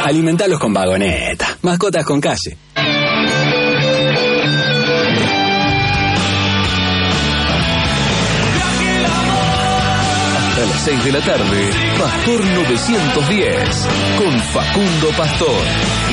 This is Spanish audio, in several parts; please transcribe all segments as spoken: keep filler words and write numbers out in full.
Alimentalos con Vagoneta. Mascotas con calle. A las seis de la tarde, Pastor novecientos diez, con Facundo Pastor.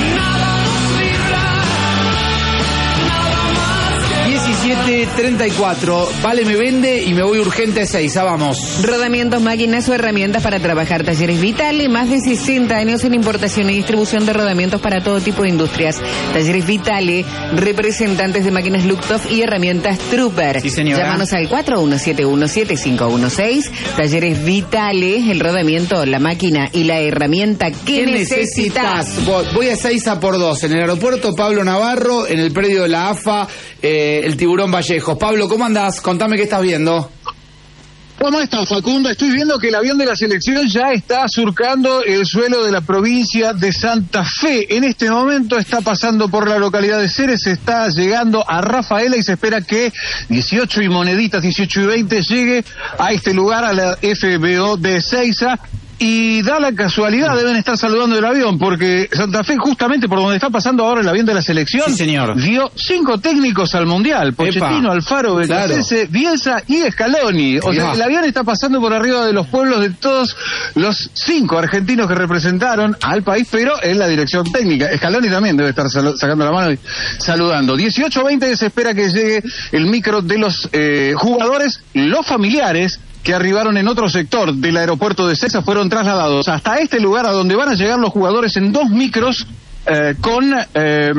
diecisiete treinta y cuatro, Vale me vende y me voy urgente a Ezeiza, vamos. Rodamientos, máquinas o herramientas para trabajar. Talleres Vitale, más de sesenta años en importación y distribución de rodamientos para todo tipo de industrias. Talleres Vitale, representantes de máquinas Luxoft y herramientas Trooper. Sí, señora. Llámanos al cuatro uno siete uno, siete cinco uno seis. Talleres Vitale, el rodamiento, la máquina y la herramienta que ¿Qué necesitas. necesitas? Voy a Ezeiza por dos, en el aeropuerto Pablo Navarro, en el predio de la A F A, eh, el Tiburón Vallejos. Pablo, ¿cómo andás? Contame qué estás viendo. ¿Cómo estás, Facundo? Estoy viendo que el avión de la selección ya está surcando el suelo de la provincia de Santa Fe. En este momento está pasando por la localidad de Ceres, está llegando a Rafaela y se espera que dieciocho y moneditas, dieciocho y veinte, llegue a este lugar, a la F B O de Ezeiza. Y da la casualidad, deben estar saludando el avión, porque Santa Fe, justamente por donde está pasando ahora el avión de la selección, Sí, señor. dio cinco técnicos al Mundial: Pochettino, Epa. Alfaro, Becasese, Claro. Bielsa y Scaloni. O sea, Ya. el avión está pasando por arriba de los pueblos de todos los cinco argentinos que representaron al país, pero en la dirección técnica. Scaloni también debe estar salu- sacando la mano y saludando. dieciocho veinte se espera que llegue el micro de los eh, jugadores. Los familiares que arribaron en otro sector del aeropuerto de Ezeiza fueron trasladados hasta este lugar, a donde van a llegar los jugadores en dos micros eh, con eh,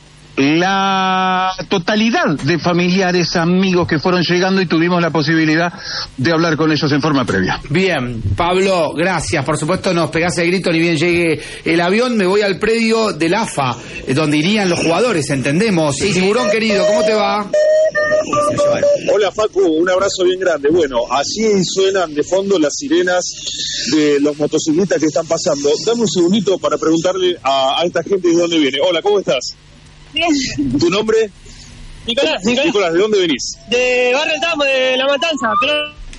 la totalidad de familiares, amigos que fueron llegando, y tuvimos la posibilidad de hablar con ellos en forma previa. Bien, Pablo, gracias. Por supuesto, nos pegás el grito ni bien llegue el avión. Me voy al predio del A F A, eh, donde irían los jugadores, entendemos. Tiburón querido, ¿cómo te va? Hola Facu, un abrazo bien grande. Bueno, allí suenan de fondo las sirenas de los motociclistas que están pasando. Dame un segundito para preguntarle a, a esta gente de dónde viene. Hola, ¿cómo estás? Bien. ¿Tu nombre? Nicolás, Nicolás. Nicolás, ¿de dónde venís? De Barrio Tamo, de La Matanza. Pero...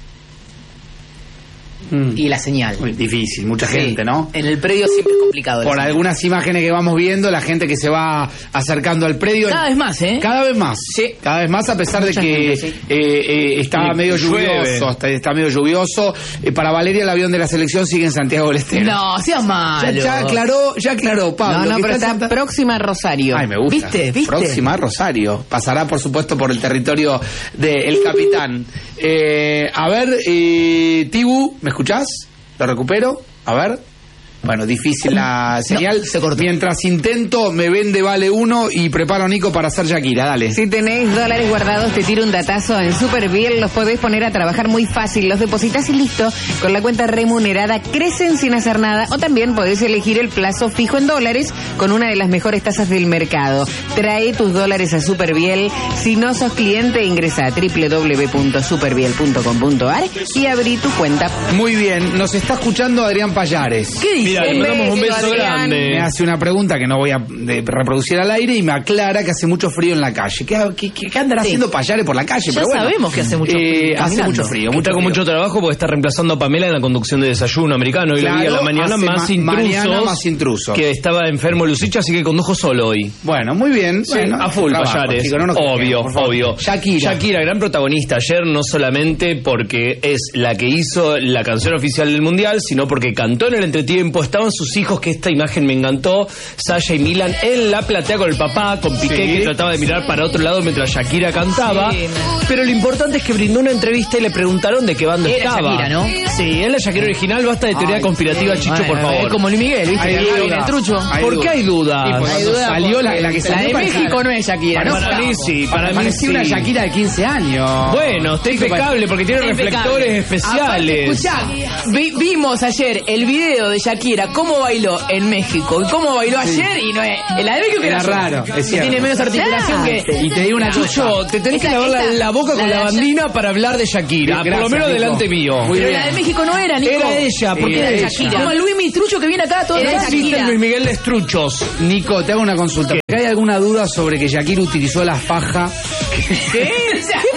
Mm. Y la señal. Muy difícil, mucha Sí. gente, ¿no? En el predio siempre es complicado. Por la señal. algunas imágenes que vamos viendo, la gente que se va acercando al predio. Cada vez más, ¿eh? Cada vez más. Sí. Cada vez más, a pesar Mucha de que gente, sí. eh, eh, está Y medio llueve. lluvioso. Está, está medio lluvioso. Eh, para Valeria, el avión de la selección sigue en Santiago del Estero. No, seas Ya, malo. ya aclaró, ya aclaró, Pablo. No, no, que pero está está en Santa- próxima a Rosario. Ay, me gusta. ¿Viste? ¿Viste? Próxima a Rosario. Pasará, por supuesto, por el territorio del capitán. Eh, a ver, eh, Tibu, ¿me escuchás? ¿Lo recupero? A ver. Bueno, difícil la señal. No, se cortó. Mientras intento, me vende vale uno y preparo a Nico para hacer Shakira. Dale. Si tenés dólares guardados, te tiro un datazo. En Superbiel los podés poner a trabajar muy fácil. Los depositas y listo. Con la cuenta remunerada crecen sin hacer nada. O también podés elegir el plazo fijo en dólares con una de las mejores tasas del mercado. Trae tus dólares a Superbiel. Si no sos cliente, ingresa a doble u doble u doble u punto superbiel punto com punto a r y abrí tu cuenta. Muy bien, nos está escuchando Adrián Payares. ¿Qué dice? Mira, le Un mandamos un beso, beso Adrián. grande. Me hace una pregunta que no voy a de, reproducir al aire y me aclara que hace mucho frío en la calle. ¿Qué, qué, qué andan Sí. haciendo Payares por la calle? Ya Pero bueno, sabemos que hace mucho frío, eh, hace caminando. mucho frío. Está mucho con frío. mucho trabajo porque está reemplazando a Pamela en la conducción de Desayuno Americano. Y le vi a la Claro, mañana hace más ma- intrusos. mañana más intrusos. Que estaba enfermo Lucicha, así que condujo solo hoy. Bueno, muy bien. Sí, Bueno, a full, trabajo, Payares. chicos, no nos obvio, quejemos, por favor. obvio. Shakira. Shakira, gran protagonista ayer, no solamente porque es la que hizo la canción oficial del Mundial, sino porque cantó en el entretiempo. Estaban sus hijos, que esta imagen me encantó, Sasha y Milan, en la platea con el papá, con Piqué, Sí. que trataba de mirar para otro lado mientras Shakira cantaba. Sí. Pero lo importante es que brindó una entrevista y le preguntaron de qué banda Era estaba. Shakira, ¿no? Sí, es la Shakira original. Basta de teoría Ay, conspirativa, sí. Chicho, Bueno, por favor. es como Luis Miguel, ¿viste? Hay Que duda. viene el trucho. Hay ¿Por duda. qué hay dudas? Y pues Hay cuando duda salió la, la que La salió de parecía- México no es Shakira, ¿no? Para mí sí, para mí parecía sí. una Shakira de quince años. Bueno, está impecable porque tiene reflectores especiales. Escuchá, vi- vimos ayer el video de Shakira, cómo bailó en México y cómo bailó ayer, y no es. El de México Era era raro, yo, es que cierto. tiene menos articulación que. Y te digo una cosa. Chucho, te tenés que Esta- lavar la, esta- la boca con la la, de bandina para hablar de Shakira. Gracias, por lo menos Nico. delante mío. Muy Pero bien. la de México no era, Nico. Era ella, ¿por Sí, qué era era ella. Shakira. ella? Como el Luis Mistrucho que viene acá todo el No día. existe el Luis Miguel de Estruchos. Nico, te hago una consulta. ¿Hay alguna duda sobre que Shakira utilizó la faja? ¿Qué?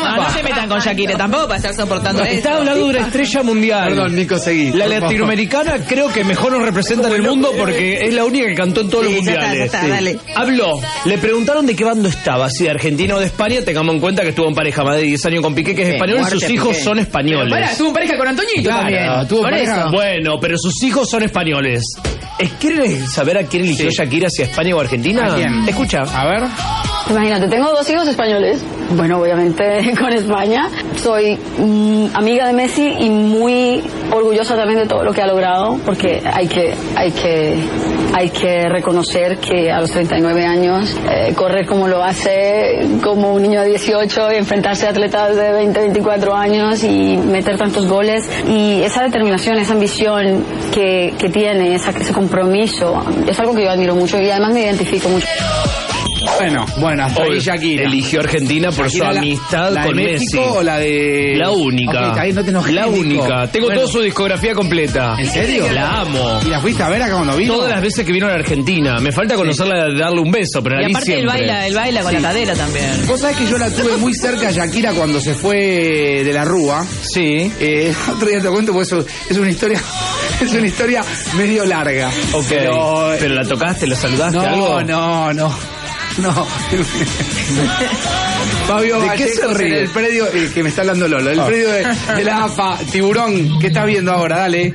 No, no se metan con Shakira tampoco para estar soportando eso. Está hablando de una estrella mundial. Perdón, Nico, seguí. La latinoamericana creo que mejor nos representa en el mundo porque es la única que cantó en todos Sí, los ya está, mundiales. ya está, dale. Habló, le preguntaron de qué bando estaba, si de Argentina o de España. Tengamos en cuenta que estuvo en pareja más de diez años con Piqué, que es Sí, español, y muerte, sus hijos Piqué. son españoles. Pará, estuvo en pareja con Antoñito Claro, también. tuvo Por pareja. eso. Bueno, pero sus hijos son españoles. ¿Es- ¿Quieren saber a quién eligió Sí. Shakira, si a España o Argentina? ¿A quién? Escucha. A ver. Imagínate, tengo dos hijos españoles. Bueno, obviamente con España. Soy mm, amiga de Messi y muy orgullosa también de todo lo que ha logrado, porque hay que, hay que, hay que reconocer que a los treinta y nueve años eh, correr como lo hace, como un niño de dieciocho, y enfrentarse a atletas de veinte, veinticuatro años y meter tantos goles, y esa determinación, esa ambición que, que tiene, esa, ese compromiso, es algo que yo admiro mucho y además me identifico mucho. Bueno, bueno, hasta ahí Hoy Shakira. eligió Argentina por Shakira, su la- amistad la de con México Messi. o la de... La única. Ok, ahí no te enojes, la Nico. única. Tengo Bueno. toda su discografía completa. ¿En serio? La amo. ¿Y la fuiste a ver acá cuando vino? Todas las veces que vino a la Argentina. Me falta conocerla de darle un beso, pero la Y vi aparte él siempre. baila, él baila con Sí. la cadera también. Vos sabés que yo la tuve muy cerca a Shakira cuando se fue de la Rúa. Sí. Eh, otro día te cuento porque eso es una historia, es una historia medio larga. Ok. Pero, Pero, la tocaste, la saludaste, no, algo. no, no. No. Fabio ¿De qué Vallecos se ríe? en el predio, eh, que me está hablando Lolo, el Ah. predio de, de la A F A. Tiburón, ¿qué estás viendo ahora? Dale.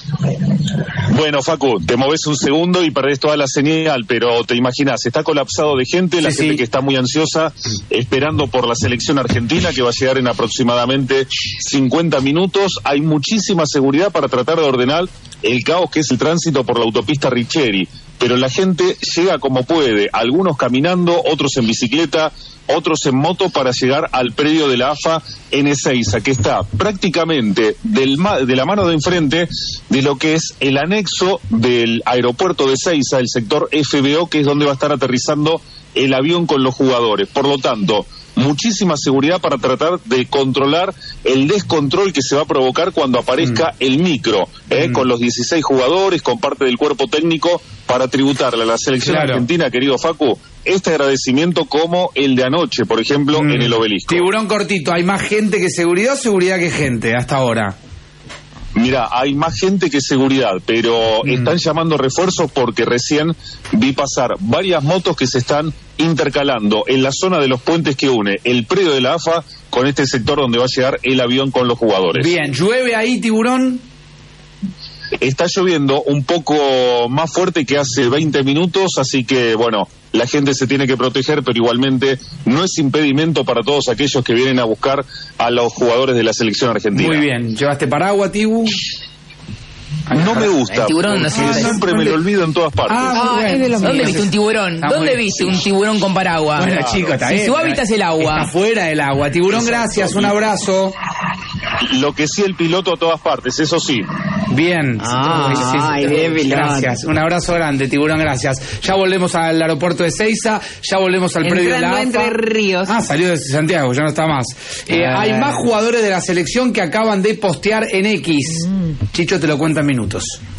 Bueno, Facu, te moves un segundo y perdés toda la señal, pero te imaginas, está colapsado de gente, la Sí, gente sí. que está muy ansiosa, esperando por la selección argentina, que va a llegar en aproximadamente cincuenta minutos. Hay muchísima seguridad para tratar de ordenar el caos que es el tránsito por la autopista Richeri, pero la gente llega como puede, algunos caminando, otros en bicicleta, otros en moto, para llegar al predio de la A F A en Ezeiza, que está prácticamente del ma- de la mano de enfrente de lo que es el anexo del aeropuerto de Ezeiza, el sector F B O, que es donde va a estar aterrizando el avión con los jugadores. Por lo tanto, muchísima seguridad para tratar de controlar el descontrol que se va a provocar cuando aparezca el micro, ¿eh? Mm. con los dieciséis jugadores, con parte del cuerpo técnico, para tributarle a la selección Claro. argentina, querido Facu, este agradecimiento como el de anoche, por ejemplo, Mm. en el Obelisco. Tiburón cortito, ¿hay más gente que seguridad o seguridad que gente hasta ahora? Mira, hay más gente que seguridad, pero Mm. están llamando refuerzos porque recién vi pasar varias motos que se están intercalando en la zona de los puentes que une el predio de la A F A con este sector donde va a llegar el avión con los jugadores. Bien, ¿llueve ahí, Tiburón? Está lloviendo un poco más fuerte que hace veinte minutos, así que bueno, la gente se tiene que proteger, pero igualmente no es impedimento para todos aquellos que vienen a buscar a los jugadores de la selección argentina. Muy bien, ¿llevaste paraguas, Tibu? No me gusta, El tiburón no porque sirve. siempre me lo olvido en todas partes. Ah, Ah, muy es bien. de los Sí, ¿Dónde sí, viste sí. un tiburón? Está ¿Dónde muy- viste un tiburón con paraguas? Bueno, chicos, está Si bien. su hábitat es el agua. Está fuera del agua. Tiburón, gracias, un abrazo. Lo que sí, el piloto a todas partes, eso sí. Bien. Ay, Sí, sí, sí. ay, bien, Pilón. Gracias, un abrazo grande, Tiburón, gracias. Ya volvemos al aeropuerto de Ezeiza, ya volvemos al predio de la A F A. Entrando Entre Ríos. Ah, salió de Santiago, ya no está más. Eh, Eh. Hay más jugadores de la selección que acaban de postear en X. Chicho te lo cuenta en minutos.